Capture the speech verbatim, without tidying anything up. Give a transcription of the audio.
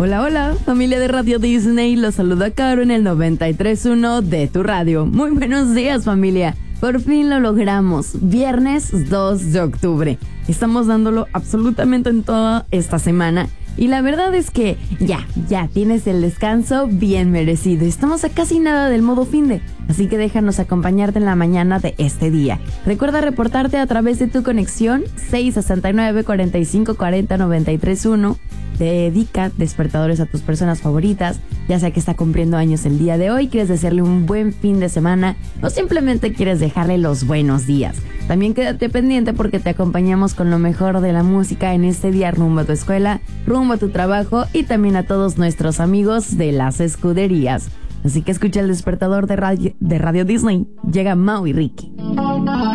Hola, hola, familia de Radio Disney, los saluda Caro en el noventa y tres punto uno de tu radio. Muy buenos días, familia. Por fin lo logramos. Viernes dos de octubre. Estamos dándolo absolutamente en toda esta semana. Y la verdad es que ya, ya tienes el descanso bien merecido. Estamos a casi nada del modo finde, así que déjanos acompañarte en la mañana de este día. Recuerda reportarte a través de tu conexión seis sesenta y nueve, cuarenta y cinco cuarenta, noventa y tres uno. Dedica despertadores a tus personas favoritas, ya sea que está cumpliendo años el día de hoy, quieres desearle un buen fin de semana o simplemente quieres dejarle los buenos días. También quédate pendiente porque te acompañamos con lo mejor de la música en este día rumbo a tu escuela, rumbo a tu trabajo y también a todos nuestros amigos de las escuderías. Así que escucha el despertador de Radio, de Radio Disney. Llega Mau y Ricky.